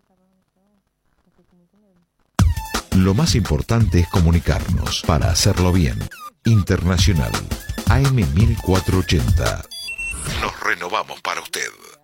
Lo más importante es comunicarnos para hacerlo bien. Internacional AM 1480. Nos renovamos para usted.